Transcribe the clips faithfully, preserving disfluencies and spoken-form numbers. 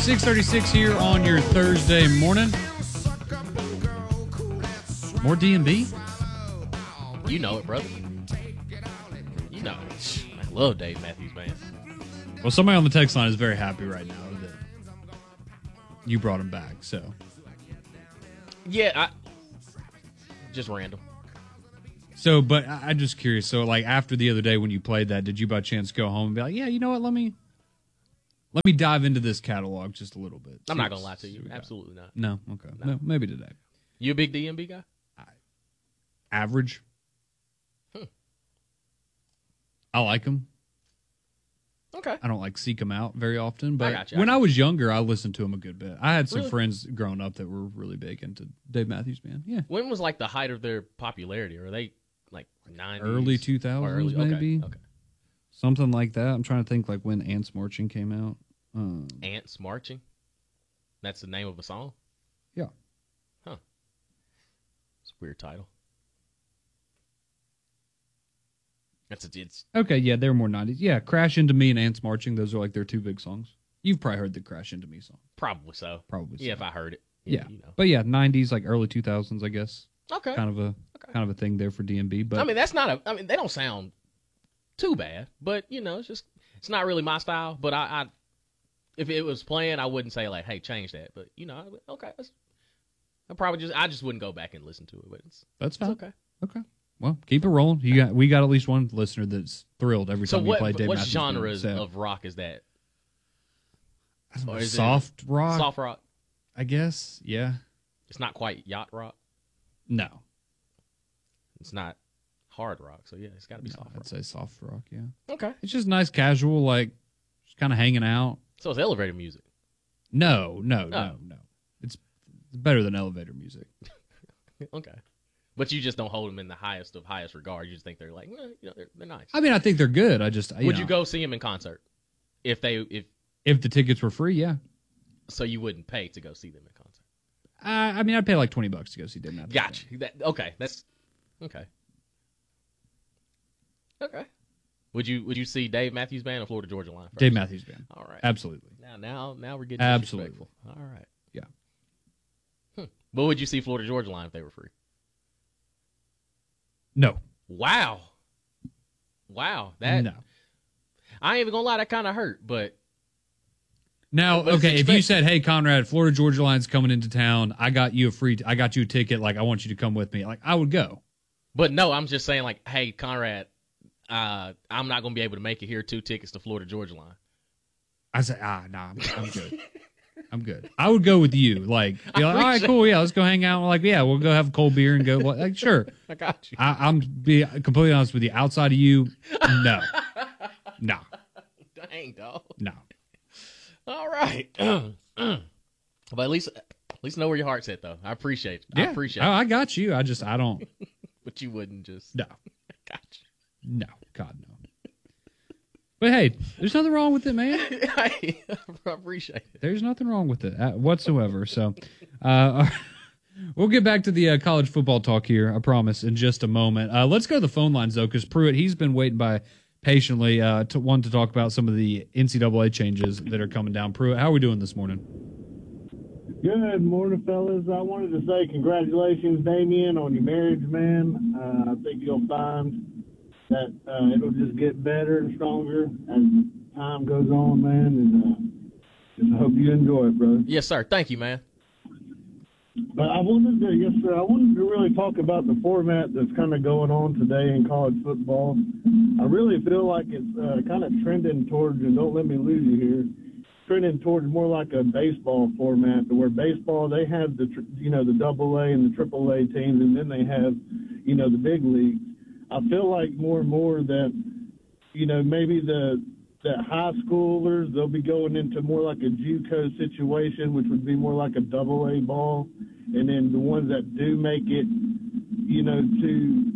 six thirty-six here on your Thursday morning. More D M B? You know it, brother. You know it. I love Dave Matthews Band. Well, somebody on the text line is very happy right now that you brought him back, so. Yeah, I, just random. So, but I- I'm just curious. So, like, after the other day when you played that, did you by chance go home and be like, yeah, you know what, let me let me dive into this catalog just a little bit? I'm See not going to what's- lie to see you. what we got. Absolutely not. No? Okay. No. No, maybe today. You a big D M B guy? Average. Hmm. I like him. Okay. I don't like seek him out very often, but I got you, I when got I was younger, I listened to him a good bit. I had some Really? friends growing up that were really big into Dave Matthews Band. Yeah. When was like the height of their popularity? Are they like nineties? Early two Or thousands, early- okay, maybe. Okay. Something like that. I'm trying to think like when Ants Marching came out. Um, Ants Marching? That's the name of a song? Yeah. Huh. It's a weird title. That's a, it's Okay, yeah, they were more nineties. Yeah, Crash Into Me and Ants Marching, those are like their two big songs. You've probably heard the Crash Into Me song. probably so. Probably so. Yeah, if I heard it. Yeah. You know. But yeah, nineties, like early two thousands, I guess. Okay. Kind of a Okay. kind of a thing there for D M B. But I mean, that's not a. I mean, they don't sound too bad, but you know, it's just it's not really my style. But I, I if it was playing, I wouldn't say like, hey, change that. But you know, I would- okay, that's, I probably just I just wouldn't go back and listen to it. But it's that's it's fine. okay. Okay. Well, keep it rolling. You got we got at least one listener that's thrilled every So time what you play Dave what Matthews Band, genres so- of rock is that? I don't know, or is it soft rock, Soft rock. I guess. Yeah. It's not quite yacht rock. No. It's not hard rock. So yeah, it's got to be No, soft I'd rock. say soft rock, yeah. Okay. It's just nice casual, like just kind of hanging out. So it's elevator music. No, no, no, Oh. no. It's better than elevator music. Okay. But you just don't hold them in the highest of highest regard. You just think they're like, well, you know, they're, they're nice. I mean, I think they're good. I just you Would know, you go see them in concert if they if if the tickets were free? Yeah. so you wouldn't pay to go see them in concert? Uh, I mean, I'd pay like twenty bucks to go see Dave Matthews Band. Gotcha. That, okay, that's okay. Okay. Would you would you see Dave Matthews Band or Florida Georgia Line first? Dave Matthews Band. All right. Absolutely. Now now now we're getting Absolutely. disrespectful. All right. Yeah. Hmm. But would you see Florida Georgia Line if they were free? No. Wow. Wow. That no. I ain't even gonna lie, that kinda hurt, but Now, But it's okay, if you expected. said, "Hey, Conrad, Florida Georgia Line's coming into town. I got you a free. T- I got you a ticket. Like, I want you to come with me." Like, I would go. but no, I'm just saying like, hey, Conrad, uh, I'm not gonna be able to make it here. Two tickets to Florida Georgia Line. I say, "Ah, nah, I'm, I'm good. I'm good." I would go with you. Like, be like, "All right, cool, yeah, let's go hang out." Like, yeah, we'll go have a cold beer and go. Like, sure. I got you. I, I'm be completely honest with you. Outside of you, no, no, Dang, dog. no. All right. But at least at least know where your heart's at though. I appreciate it. I Yeah, appreciate I, it. I got you. I just, I don't. But you wouldn't just No, got no, God, no. But hey, there's nothing wrong with it, man. you. I appreciate it. There's nothing wrong with it uh, whatsoever. So, uh, we'll get back to the uh, college football talk here, I promise, in just a moment. Uh, let's go to the phone lines, though, because Pruitt, he's been waiting by patiently uh, to one to talk about some of the N C double A changes that are coming down. Pruitt, how are we doing this morning? Good morning, fellas. I wanted to say congratulations, Damien, on your marriage, man. Uh, I think you'll find that uh, it'll just get better and stronger as time goes on, man. And uh, just hope you enjoy it, brother. Yes, sir. Thank you, man. But I wanted to, yes, sir. I wanted to really talk about the format that's kind of going on today in college football. I really feel like it's uh, kind of trending towards, and don't let me lose you here, trending towards more like a baseball format, to where baseball, they have the, tr- you know, the double A and the triple A teams, and then they have, you know, the big leagues. I feel like more and more that, you know, maybe the that high schoolers, they'll be going into more like a JUCO situation, which would be more like a double A ball. And then the ones that do make it, you know, to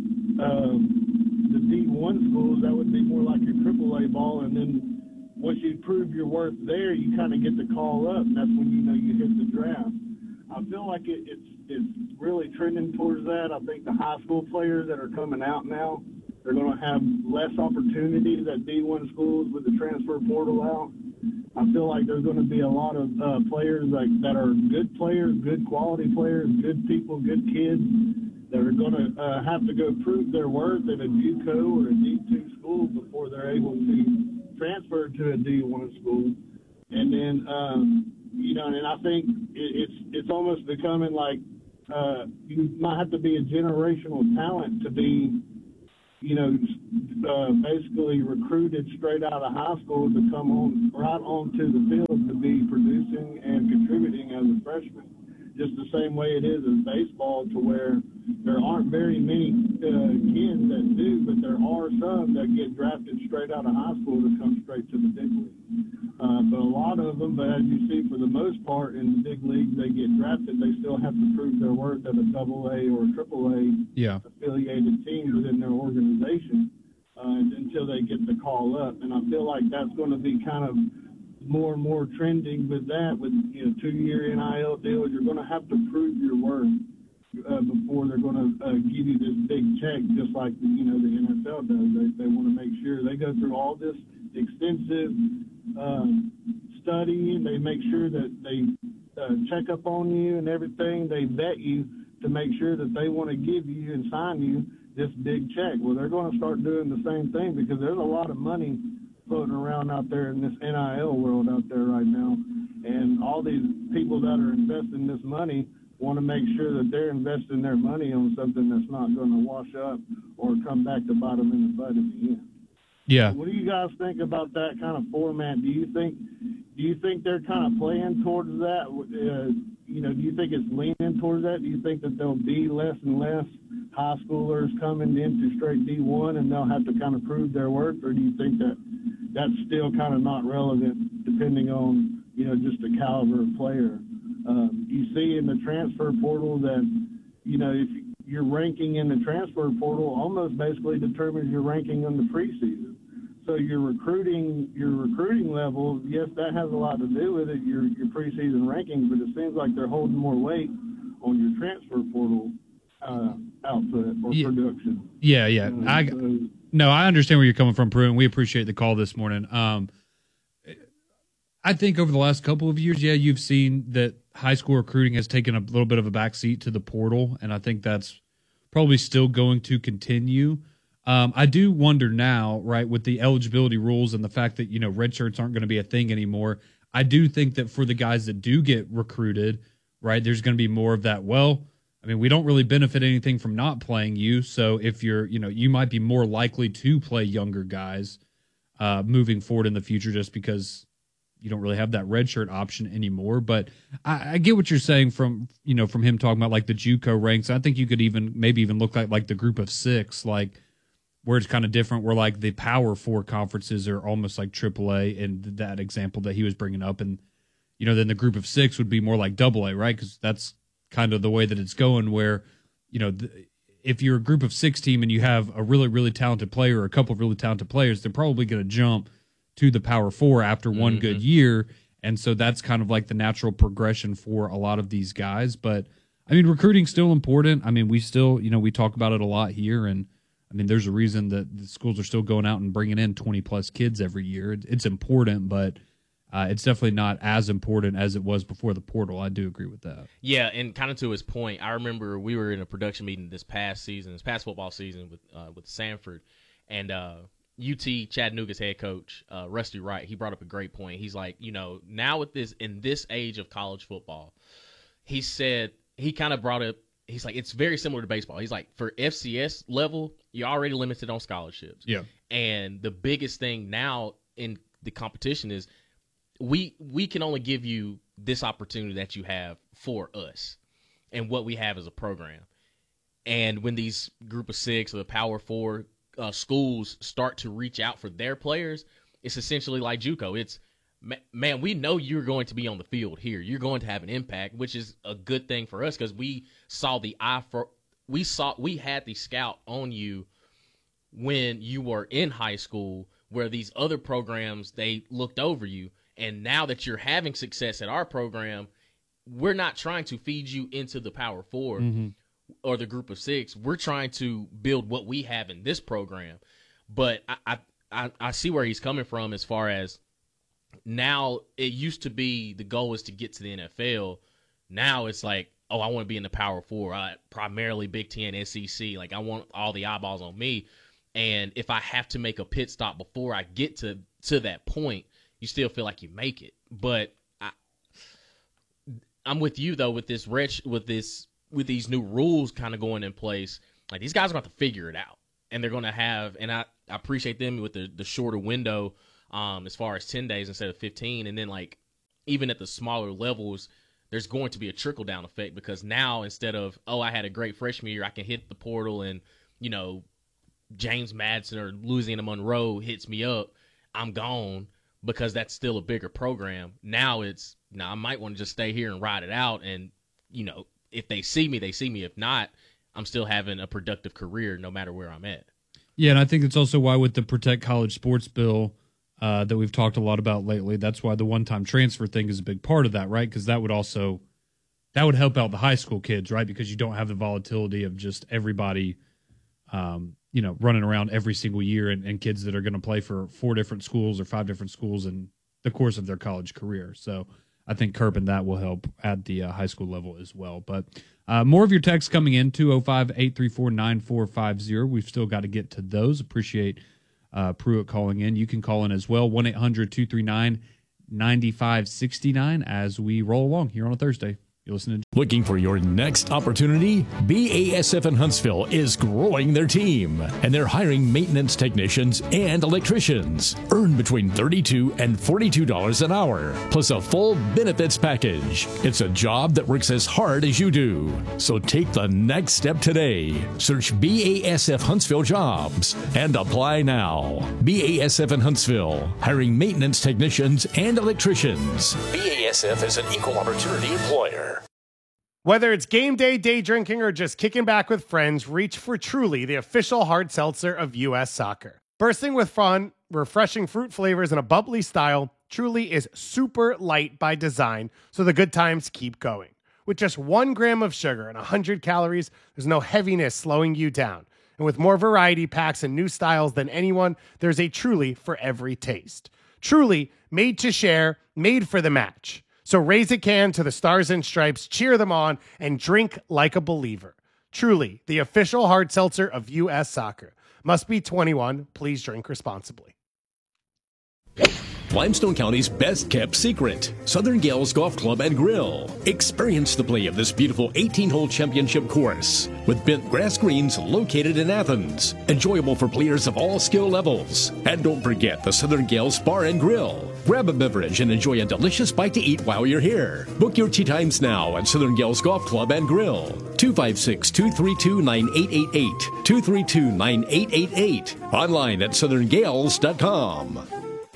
um, the D one schools, that would be more like your triple A ball. And then once you prove your worth there, you kind of get the call up, and that's when, you know, you hit the draft. I feel like it, it's it's really trending towards that. I think the high school players that are coming out now, they're going to have less opportunities at D one schools with the transfer portal out. I feel like there's going to be a lot of uh, players like that are good players, good quality players, good people, good kids that are going to uh, have to go prove their worth at a JUCO or a D two school before they're able to transfer to a D one school. And then, um, you know, and I think it, it's it's almost becoming like uh, you might have to be a generational talent to be, you know, uh, basically recruited straight out of high school to come on right onto the field to be producing and contributing as a freshman. Just the same way it is in baseball, to where there aren't very many uh, kids that do, but there are some that get drafted straight out of high school to come straight to the big league. Uh, but a lot of them, but as you see, for the most part in the big leagues, they get drafted. They still have to prove their worth at a double A or triple A yeah. affiliated team within their organization uh, until they get the call up. And I feel like that's going to be kind of more and more trending with that, with, you know, two-year N I L deals. You're going to have to prove your worth uh, before they're going to uh, give you this big check, just like, you know, the N F L does. They, they want to make sure they go through all this extensive um, study. They make sure that they uh, check up on you and everything. They vet you to make sure that they want to give you and sign you this big check. Well, they're going to start doing the same thing, because there's a lot of money floating around out there in this N I L world out there right now. And all these people that are investing this money want to make sure that they're investing their money on something that's not going to wash up or come back to bite them in the butt in the end. Yeah. What do you guys think about that kind of format? Do you think do you think they're kind of playing towards that? Uh, you know, do you think it's leaning towards that? Do you think that there'll be less and less high schoolers coming into straight D one and they'll have to kind of prove their worth, or do you think that that's still kind of not relevant depending on, you know, just the caliber of player? Um, you see in the transfer portal that, you know, if your ranking in the transfer portal almost basically determines your ranking in the preseason. So your recruiting, your recruiting level, yes, that has a lot to do with it, your your preseason rankings, but it seems like they're holding more weight on your transfer portal uh, output or yeah. production. Yeah, yeah. Uh, I so, no, I understand where you're coming from, Pruitt, and we appreciate the call this morning. Um, I think over the last couple of years, yeah, you've seen that high school recruiting has taken a little bit of a backseat to the portal, and I think that's probably still going to continue. Um, I do wonder now, right, with the eligibility rules and the fact that, you know, red shirts aren't going to be a thing anymore. I do think that for the guys that do get recruited, right, there's going to be more of that. Well, I mean, we don't really benefit anything from not playing you. So if you're, you know, you might be more likely to play younger guys uh, moving forward in the future, just because you don't really have that red shirt option anymore. But I, I get what you're saying from, you know, from him talking about like the JUCO ranks. I think you could even maybe even look like like the group of six, like, where it's kind of different, where like the Power Four conferences are almost like triple A in that example that he was bringing up. And, you know, then the group of six would be more like double A, right? Because that's kind of the way that it's going, where, you know, the, if you're a group of six team and you have a really, really talented player or a couple of really talented players, they're probably going to jump to the Power Four after one mm-hmm. good year. And so that's kind of like the natural progression for a lot of these guys. But, I mean, recruiting's still important. I mean, we still, you know, we talk about it a lot here, and I mean, there's a reason that the schools are still going out and bringing in twenty plus kids every year. It's important, but uh, it's definitely not as important as it was before the portal. I do agree with that. Yeah, and kind of to his point, I remember we were in a production meeting this past season, this past football season with uh, with Sanford, and uh, U T Chattanooga's head coach, uh, Rusty Wright, he brought up a great point. He's like, you know, now with this, in this age of college football, he said, he kind of brought up, he's like, it's very similar to baseball. He's like, for F C S level, you're already limited on scholarships. Yeah. And the biggest thing now in the competition is we we can only give you this opportunity that you have for us and what we have as a program. And when these group of six or the Power Four uh, schools start to reach out for their players, it's essentially like JUCO. It's, man, we know you're going to be on the field here. You're going to have an impact, which is a good thing for us because we saw the eye for we saw we had the scout on you when you were in high school, where these other programs, they looked over you. And now that you're having success at our program, we're not trying to feed you into the Power Four mm-hmm. or the group of six. We're trying to build what we have in this program. But I I, I see where he's coming from as far as now it used to be the goal is to get to the N F L. Now it's like, oh, I want to be in the Power Four, uh, primarily Big Ten, S E C. Like, I want all the eyeballs on me. And if I have to make a pit stop before I get to, to that point, you still feel like you make it. But I, I'm with you though with this rich with this with these new rules kind of going in place. Like, these guys are going to have to figure it out, and they're going to have. And I, I appreciate them with the the shorter window, um, as far as ten days instead of fifteen. And then, like, even at the smaller levels, there's going to be a trickle down effect, because now instead of, oh, I had a great freshman year, I can hit the portal and, you know, James Madison or Louisiana Monroe hits me up, I'm gone, because that's still a bigger program. Now it's, now I might want to just stay here and ride it out. And, you know, if they see me, they see me. If not, I'm still having a productive career no matter where I'm at. Yeah, and I think that's also why with the Protect College Sports bill uh, that we've talked a lot about lately, that's why the one-time transfer thing is a big part of that, right? Because that would also, that would help out the high school kids, right? Because you don't have the volatility of just everybody um, you know, running around every single year, and, and kids that are going to play for four different schools or five different schools in the course of their college career. So I think curbing that will help at the uh, high school level as well. But uh, more of your texts coming in, two oh five, eight three four, nine four five oh. We've still got to get to those. Appreciate uh, Pruitt calling in. You can call in as well, one eight hundred, two three nine, nine five six nine, as we roll along here on a Thursday. You're listening to Looking for your next opportunity? B A S F in Huntsville is growing their team, and they're hiring maintenance technicians and electricians. Earn between thirty-two dollars and forty-two dollars an hour, plus a full benefits package. It's a job that works as hard as you do. So take the next step today. Search B A S F Huntsville Jobs and apply now. B A S F in Huntsville, hiring maintenance technicians and electricians. B A S F is an equal opportunity employer. Whether it's game day, day drinking, or just kicking back with friends, reach for Truly, the official hard seltzer of U S Soccer. Bursting with fun, refreshing fruit flavors, and a bubbly style, Truly is super light by design, so the good times keep going. With just one gram of sugar and one hundred calories, there's no heaviness slowing you down. And with more variety packs and new styles than anyone, there's a Truly for every taste. Truly, made to share, made for the match. So raise a can to the Stars and Stripes, cheer them on, and drink like a believer. Truly, the official hard seltzer of U S Soccer. Must be twenty-one. Please drink responsibly. Limestone County's best-kept secret, Southern Gales Golf Club and Grill. Experience the play of this beautiful eighteen-hole championship course with bent grass greens located in Athens. Enjoyable for players of all skill levels. And don't forget the Southern Gales Bar and Grill. Grab a beverage and enjoy a delicious bite to eat while you're here. Book your tee times now at Southern Gales Golf Club and Grill. two five six, two three two, nine eight eight eight. two three two, nine eight eight eight. Online at southern gales dot com.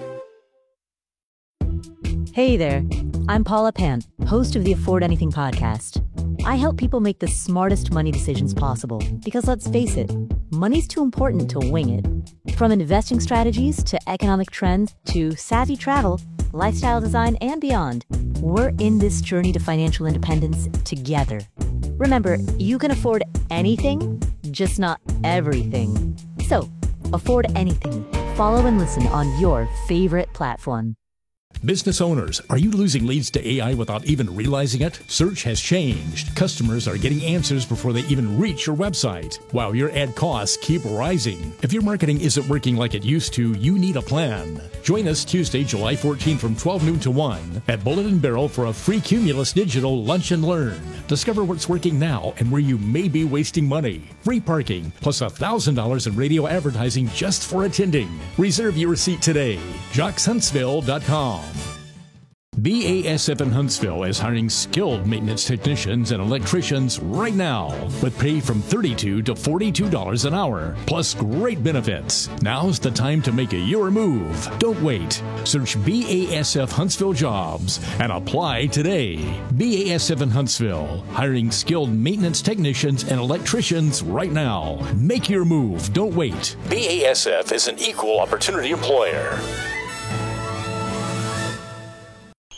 Hey there, I'm Paula Pant, host of the Afford Anything podcast. I help people make the smartest money decisions possible because, let's face it, money's too important to wing it. From investing strategies to economic trends to savvy travel, lifestyle design, and beyond, we're in this journey to financial independence together. Remember, you can afford anything, just not everything. So, afford anything. Follow and listen on your favorite platform. Business owners, are you losing leads to A I without even realizing it? Search has changed. Customers are getting answers before they even reach your website, while your ad costs keep rising. If your marketing isn't working like it used to, you need a plan. Join us Tuesday, July fourteenth from twelve noon to one at Bullet and Barrel for a free Cumulus Digital Lunch and Learn. Discover what's working now and where you may be wasting money. Free parking, plus one thousand dollars in radio advertising just for attending. Reserve your seat today. jocks huntsville dot com. B A S F in Huntsville is hiring skilled maintenance technicians and electricians right now with pay from thirty-two dollars to forty-two dollars an hour, plus great benefits. Now's the time to make a your move. Don't wait. Search B A S F Huntsville Jobs and apply today. B A S F in Huntsville, hiring skilled maintenance technicians and electricians right now. Make your move. Don't wait. B A S F is an equal opportunity employer.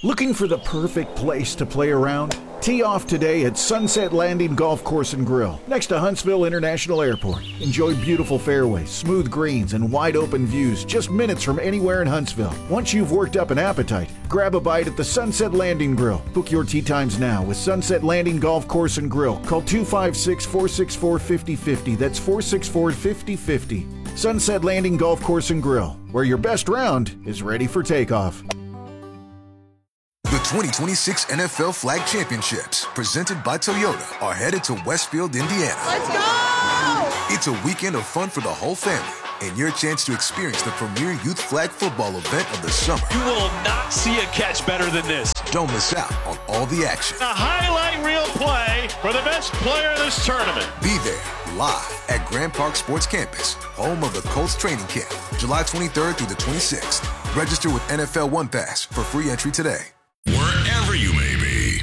Looking for the perfect place to play around? Tee off today at Sunset Landing Golf Course and Grill, next to Huntsville International Airport. Enjoy beautiful fairways, smooth greens, and wide open views just minutes from anywhere in Huntsville. Once you've worked up an appetite, grab a bite at the Sunset Landing Grill. Book your tee times now with Sunset Landing Golf Course and Grill. Call two five six, four six four, five zero five zero. That's four six four, five zero five zero. Sunset Landing Golf Course and Grill, where your best round is ready for takeoff. The twenty twenty-six N F L Flag Championships, presented by Toyota, are headed to Westfield, Indiana. Let's go! It's a weekend of fun for the whole family, and your chance to experience the premier youth flag football event of the summer. You will not see a catch better than this. Don't miss out on all the action. A highlight reel play for the best player of this tournament. Be there, live at Grand Park Sports Campus, home of the Colts training camp, July twenty-third through the twenty-sixth. Register with N F L One Pass for free entry today. Wherever you may be.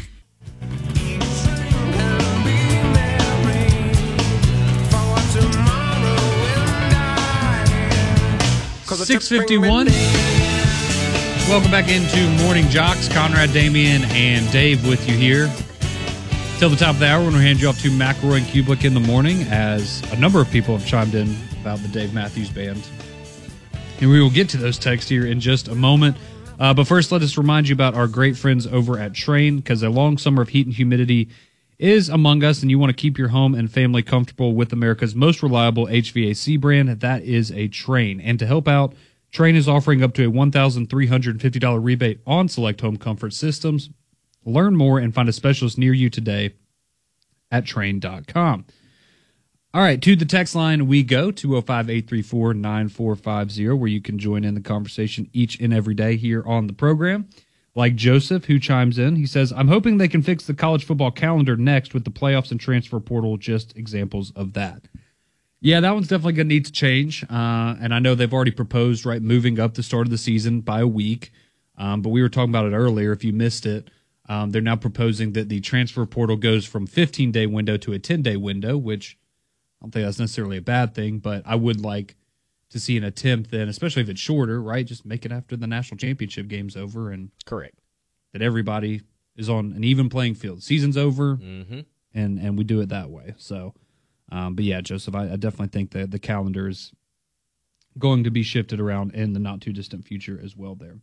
six fifty-one. Welcome back into Morning Jocks. Conrad, Damian, and Dave with you here. Till the top of the hour, we're going to hand you off to McElroy and Kublik in the morning, as a number of people have chimed in about the Dave Matthews Band. And we will get to those texts here in just a moment. Uh, but first, let us remind you about our great friends over at Trane, because a long summer of heat and humidity is among us, and you want to keep your home and family comfortable with America's most reliable H V A C brand. That is a Trane. And to help out, Trane is offering up to a one thousand three hundred fifty dollars rebate on select home comfort systems. Learn more and find a specialist near you today at Trane dot com. All right, to the text line we go, two oh five, eight three four, nine four five zero, where you can join in the conversation each and every day here on the program. Like Joseph, who chimes in, he says, I'm hoping they can fix the college football calendar next with the playoffs and transfer portal, just examples of that. Yeah, that one's definitely going to need to change, uh, and I know they've already proposed, right, moving up the start of the season by a week, um, but we were talking about it earlier. If you missed it, um, they're now proposing that the transfer portal goes from fifteen-day window to a ten-day window, which I don't think that's necessarily a bad thing, but I would like to see an attempt then, especially if it's shorter, right? Just make it after the national championship game's over, and correct that everybody is on an even playing field. Season's over, mm-hmm. and and we do it that way. So, um, but yeah, Joseph, I, I definitely think that the calendar is going to be shifted around in the not too distant future as well. There.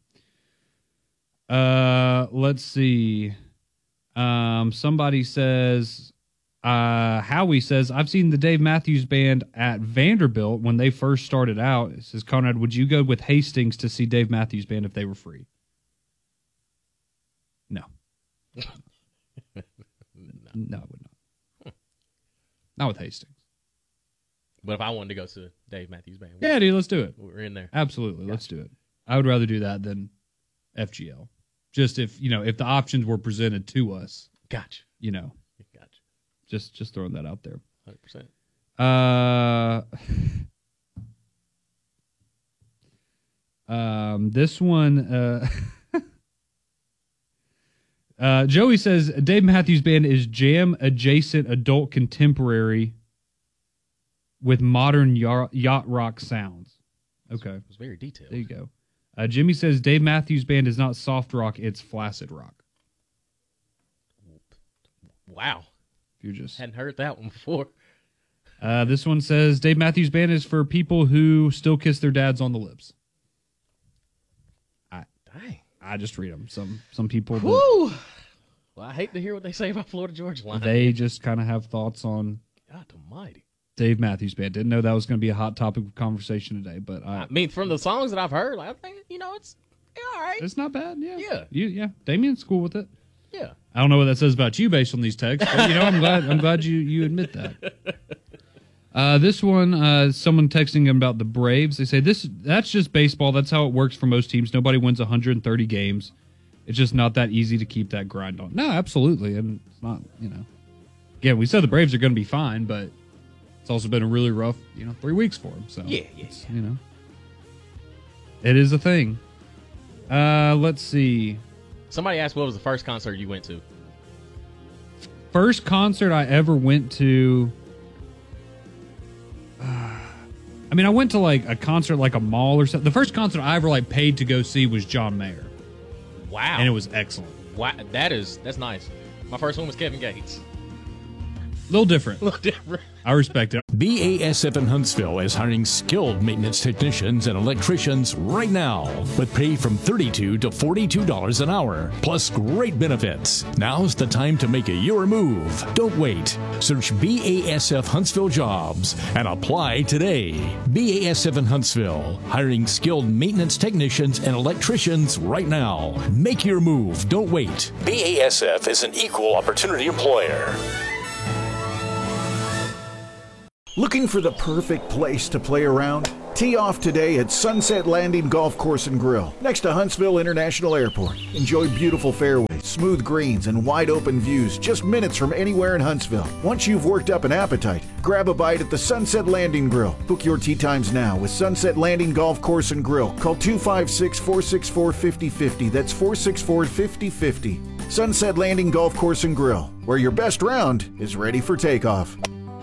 Uh, let's see. Um, somebody says. Uh, Howie says, I've seen the Dave Matthews Band at Vanderbilt when they first started out. It says, Conrad, would you go with Hastings to see Dave Matthews Band if they were free? No. no. no, I would not. Not with Hastings. But if I wanted to go to Dave Matthews Band. Yeah, dude, let's do it. We're in there. Absolutely, Gotcha. Let's do it. I would rather do that than F G L. Just if, you know, if the options were presented to us. Gotcha. You know. Just just throwing that out there. one hundred percent. Uh, um, this one, uh, uh, Joey says, Dave Matthews Band is jam-adjacent adult contemporary with modern yacht, yacht rock sounds. Okay. It was very detailed. There you go. Uh, Jimmy says, Dave Matthews Band is not soft rock, it's flaccid rock. Wow. You just hadn't heard that one before. Uh, this one says Dave Matthews Band is for people who still kiss their dads on the lips. I Dang. I just read them. Some some people. That, Woo! Well, I hate to hear what they say about Florida Georgia Line. They just kind of have thoughts on God Almighty. Dave Matthews Band. Didn't know that was going to be a hot topic of conversation today, but I, I mean, from the songs that I've heard, I think you know it's yeah, all right. It's not bad. Yeah. Yeah. You yeah. Damien's cool with it. Yeah. I don't know what that says about you based on these texts, but you know, I'm glad I'm glad you, you admit that. Uh, this one, uh, someone texting him about the Braves. They say this that's just baseball. That's how it works for most teams. Nobody wins one hundred thirty games. It's just not that easy to keep that grind on. No, absolutely. And it's not, you know. Again, we said the Braves are going to be fine, but it's also been a really rough, you know, three weeks for them. So yeah, yeah, yeah. You know, it is a thing. Uh, let's see. Somebody asked what was the first concert you went to? First concert I ever went to. Uh, I mean, I went to like a concert, like a mall or something. The first concert I ever like paid to go see was John Mayer. Wow. And it was excellent. Wow, that is that's nice. My first one was Kevin Gates. A little different. A little different. I respect it. B A S F in Huntsville is hiring skilled maintenance technicians and electricians right now with pay from thirty-two dollars to forty-two dollars an hour, plus great benefits. Now's the time to make a your move. Don't wait. Search B A S F Huntsville Jobs and apply today. B A S F in Huntsville, hiring skilled maintenance technicians and electricians right now. Make your move. Don't wait. B A S F is an equal opportunity employer. Looking for the perfect place to play around? Tee off today at Sunset Landing Golf Course and Grill, next to Huntsville International Airport. Enjoy beautiful fairways, smooth greens, and wide open views just minutes from anywhere in Huntsville. Once you've worked up an appetite, grab a bite at the Sunset Landing Grill. Book your tee times now with Sunset Landing Golf Course and Grill. Call two five six, four six four, five zero five zero. That's four six four, five zero five zero. Sunset Landing Golf Course and Grill, where your best round is ready for takeoff.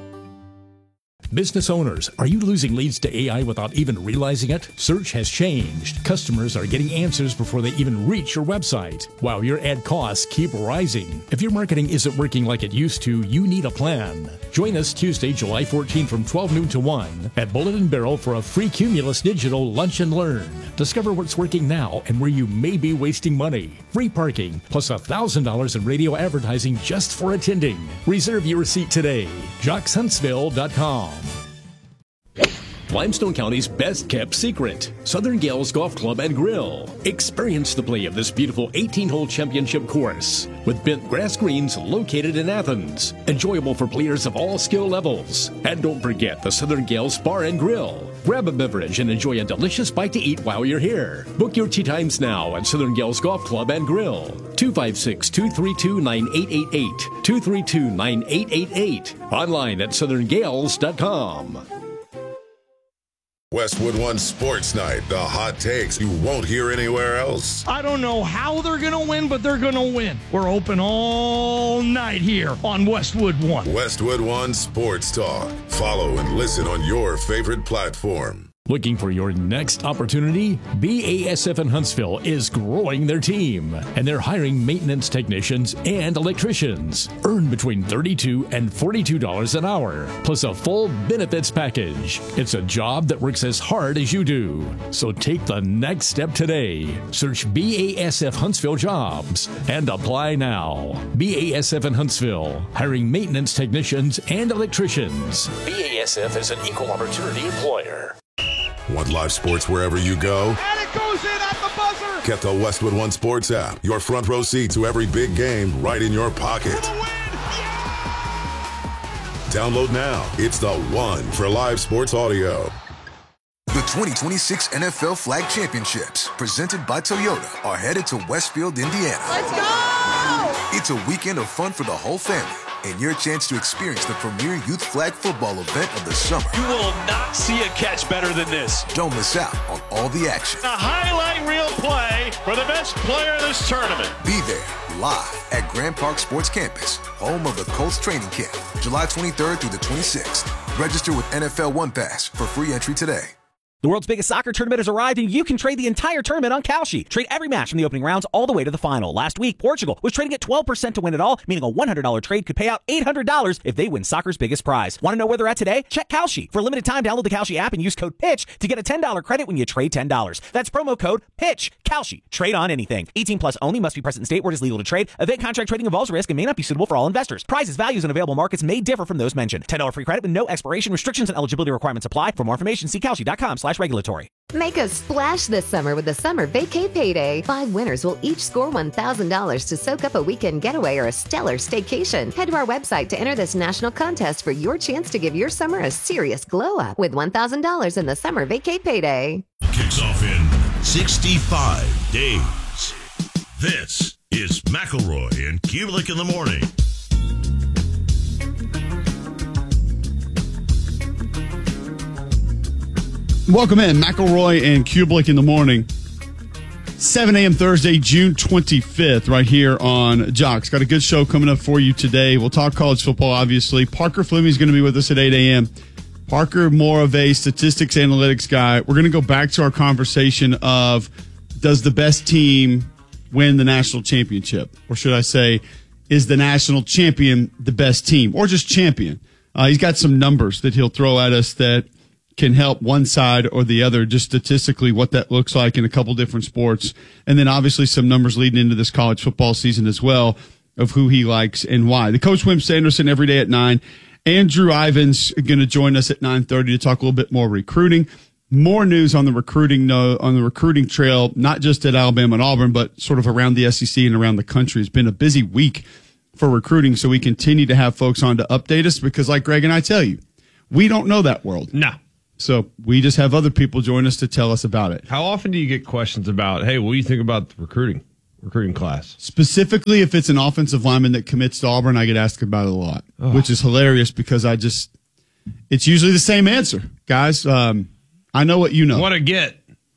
Business owners, are you losing leads to A I without even realizing it? Search has changed. Customers are getting answers before they even reach your website, while your ad costs keep rising. If your marketing isn't working like it used to, you need a plan. Join us Tuesday, July fourteenth from twelve noon to one at Bullet and Barrel for a free Cumulus Digital Lunch and Learn. Discover what's working now and where you may be wasting money. Free parking, plus one thousand dollars in radio advertising just for attending. Reserve your seat today. jocks huntsville dot com. Limestone County's best-kept secret, Southern Gales Golf Club and Grill. Experience the play of this beautiful eighteen-hole championship course with bent grass greens located in Athens. Enjoyable for players of all skill levels. And don't forget the Southern Gales Bar and Grill. Grab a beverage and enjoy a delicious bite to eat while you're here. Book your tee times now at Southern Gales Golf Club and Grill. two five six, two three two, nine eight eight eight. two three two, nine eight eight eight. Online at southern gales dot com. Westwood One Sports Night, the hot takes you won't hear anywhere else. I don't know how they're going to win, but they're going to win. We're open all night here on Westwood One. Westwood One Sports Talk. Follow and listen on your favorite platform. Looking for your next opportunity? B A S F in Huntsville is growing their team, and they're hiring maintenance technicians and electricians. Earn between thirty-two dollars and forty-two dollars an hour, plus a full benefits package. It's a job that works as hard as you do. So take the next step today. Search B A S F Huntsville Jobs and apply now. B A S F in Huntsville, hiring maintenance technicians and electricians. B A S F is an equal opportunity employer. Want live sports wherever you go? And it goes in at the buzzer. Get the Westwood One Sports app. Your front row seat to every big game right in your pocket. Download now. It's the one for live sports audio. The twenty twenty-six N F L Flag Championships, presented by Toyota, are headed to Westfield, Indiana. Let's go! It's a weekend of fun for the whole family, and your chance to experience the premier youth flag football event of the summer. You will not see a catch better than this. Don't miss out on all the action. A highlight reel play for the best player of this tournament. Be there, live at Grand Park Sports Campus, home of the Colts training camp, July twenty-third through the twenty-sixth. Register with N F L One Pass for free entry today. The world's biggest soccer tournament has arrived, and you can trade the entire tournament on Kalshi. Trade every match from the opening rounds all the way to the final. Last week, Portugal was trading at twelve percent to win it all, meaning a one hundred dollars trade could pay out eight hundred dollars if they win soccer's biggest prize. Want to know where they're at today? Check Kalshi. For a limited time, download the Kalshi app and use code PITCH to get a ten dollars credit when you trade ten dollars. That's promo code PITCH. Kalshi. Trade on anything. eighteen plus only. Must be present in state where it is legal to trade. Event contract trading involves risk and may not be suitable for all investors. Prizes, values, and available markets may differ from those mentioned. ten dollars free credit with no expiration. Restrictions and eligibility requirements apply. For more information, see Kalshi.com slash regulatory. Make a splash this summer with the Summer Vacay Payday. Five winners will each score one thousand dollars to soak up a weekend getaway or a stellar staycation. Head to our website to enter this national contest for your chance to give your summer a serious glow up with one thousand dollars in the Summer Vacay Payday. Kicks off in sixty-five days. This is McElroy and Kubelik in the morning. Welcome in, McElroy and Kubelik in the morning. seven a.m. Thursday, June twenty-fifth, right here on Jocks. Got a good show coming up for you today. We'll talk college football, obviously. Parker Fleming is going to be with us at eight a.m. Parker, more of a statistics analytics guy. We're going to go back to our conversation of does the best team win the national championship? Or should I say, is the national champion the best team? Or just champion? Uh, he's got some numbers that he'll throw at us that can help one side or the other, just statistically what that looks like in a couple different sports. And then obviously some numbers leading into this college football season as well of who he likes and why. The Coach Wim Sanderson every day at nine. Andrew Ivins going to join us at nine thirty to talk a little bit more recruiting. More news on the recruiting no, on the recruiting trail, not just at Alabama and Auburn, but sort of around the S E C and around the country. It's been a busy week for recruiting, so we continue to have folks on to update us because, like Greg and I tell you, we don't know that world. No. So we just have other people join us to tell us about it. How often do you get questions about, hey, what do you think about the recruiting, recruiting class? Specifically, if it's an offensive lineman that commits to Auburn, I get asked about it a lot, oh. which is hilarious because I just, it's usually the same answer. Guys, um, I know what you know. What a get.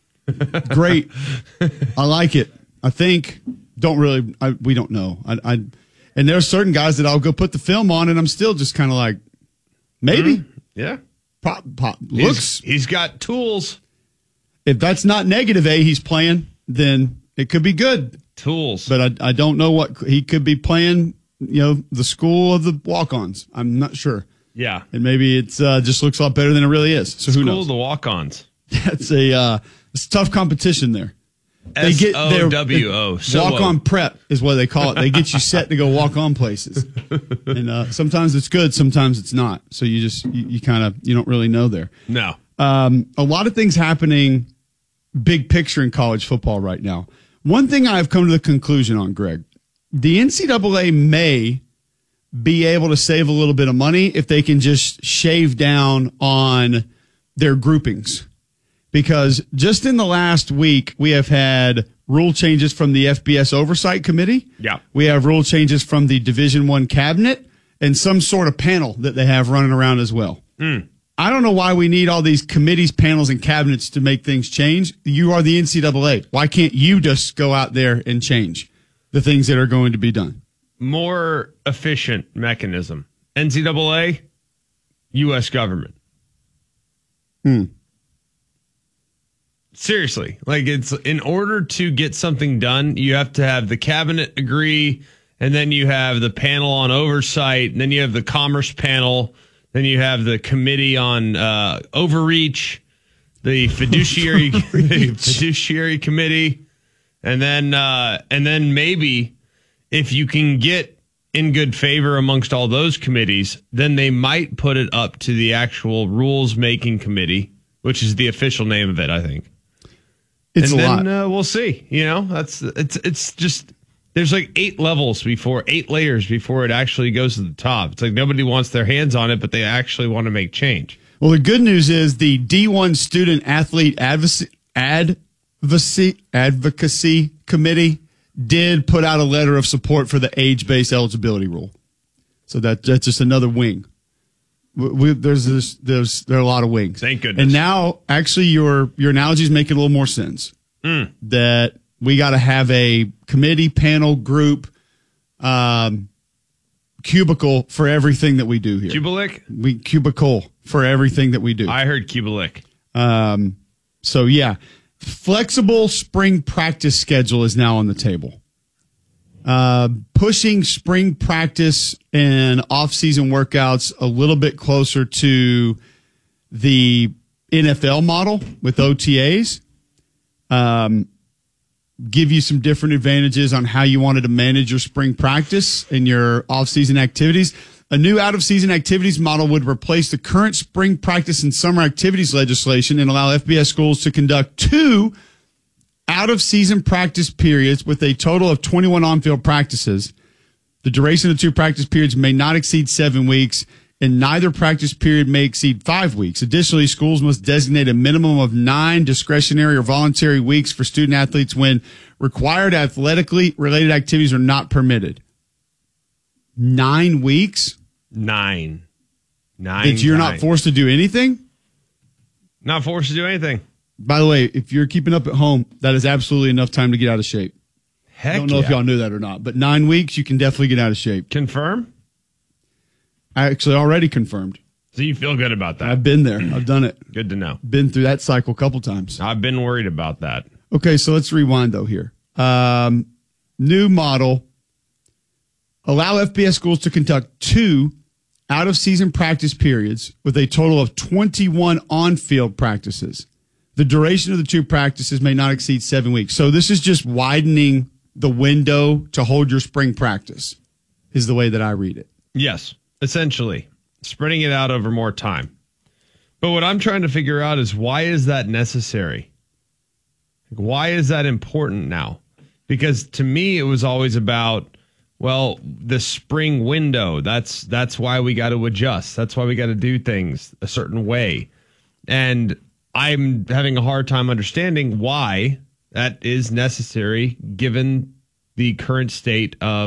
Great. I like it. I think, don't really, I, we don't know. I, I And there are certain guys that I'll go put the film on and I'm still just kind of like, maybe. Mm-hmm. Yeah. Pop, pop, looks. He's, he's got tools. If that's not negative A he's playing, then it could be good. Tools. But I, I don't know what he could be playing, you know, the school of the walk-ons. I'm not sure. Yeah. And maybe it uh, just looks a lot better than it really is. So school who knows? School of the walk-ons. That's a, uh, it's tough competition there. They get S O W O. Walk-on prep is what they call it. They get you set to go walk on places. And uh, sometimes it's good, sometimes it's not. So you just, you, you kind of, you don't really know there. No. Um, a lot of things happening big picture in college football right now. One thing I've come to the conclusion on, Greg, the N C double A may be able to save a little bit of money if they can just shave down on their groupings. Because just in the last week, we have had rule changes from the F B S Oversight Committee. Yeah. We have rule changes from the Division I Cabinet and some sort of panel that they have running around as well. Mm. I don't know why we need all these committees, panels, and cabinets to make things change. You are the N C double A. Why can't you just go out there and change the things that are going to be done? More efficient mechanism. N C double A, U S government. Hmm. Seriously, like it's in order to get something done, you have to have the cabinet agree, and then you have the panel on oversight, and then you have the commerce panel, then you have the committee on uh, overreach, the fiduciary the fiduciary committee, and then uh, and then maybe if you can get in good favor amongst all those committees, then they might put it up to the actual rules making committee, which is the official name of it, I think. It's and a then lot. Uh, we'll see. You know, that's it's it's just there's like eight levels before eight layers before it actually goes to the top. It's like nobody wants their hands on it, but they actually want to make change. Well, the good news is the D one Student Athlete Advocacy Advocacy, Advocacy Committee did put out a letter of support for the age-based eligibility rule. So that that's just another wing. We, we, there's this, there's there are a lot of wings. Thank goodness. And now, actually, your your analogies make a little more sense. Mm. That we got to have a committee, panel, group, um, cubicle for everything that we do here. Cubicle? We cubicle for everything that we do. I heard cubicle. Um. So yeah, flexible spring practice schedule is now on the table. Uh, pushing spring practice and off-season workouts a little bit closer to the N F L model with O T As. Um, give you some different advantages on how you wanted to manage your spring practice and your off-season activities. A new out-of-season activities model would replace the current spring practice and summer activities legislation and allow F B S schools to conduct two out-of-season practice periods with a total of twenty-one on-field practices. The duration of two practice periods may not exceed seven weeks, and neither practice period may exceed five weeks. Additionally, schools must designate a minimum of nine discretionary or voluntary weeks for student-athletes when required athletically related activities are not permitted. Nine weeks? Nine. Nine. That you're nine. not forced to do anything? Not forced to do anything. By the way, if you're keeping up at home, that is absolutely enough time to get out of shape. Heck I don't know yeah. if y'all knew that or not, but nine weeks, you can definitely get out of shape. Confirm? I actually already confirmed. So you feel good about that? I've been there. I've done it. Good to know. Been through that cycle a couple times. I've been worried about that. Okay, so let's rewind, though, here. Um, new model, allow F B S schools to conduct two out-of-season practice periods with a total of twenty-one on-field practices. The duration of the two practices may not exceed seven weeks. So this is just widening the window to hold your spring practice, is the way that I read it. Yes, essentially. Spreading it out over more time. But what I'm trying to figure out is why is that necessary? Why is that important now? Because to me, it was always about, well, the spring window. That's that's why we got to adjust. That's why we got to do things a certain way. And I'm having a hard time understanding why that is necessary given the current state of